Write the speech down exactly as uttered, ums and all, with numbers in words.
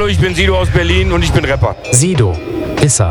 Hallo, ich bin Sido aus Berlin und ich bin Rapper. Sido ist er.